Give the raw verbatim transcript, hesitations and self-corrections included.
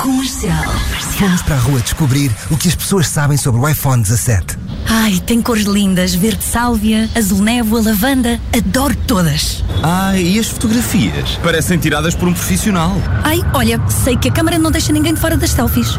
Comercial. Fomos para a rua descobrir o que as pessoas sabem sobre o iPhone dezassete. Ai, tem cores lindas, verde sálvia, azul névoa, lavanda, adoro todas. Ai, e as fotografias? Parecem tiradas por um profissional. Ai, olha, sei que a câmara não deixa ninguém de fora das selfies.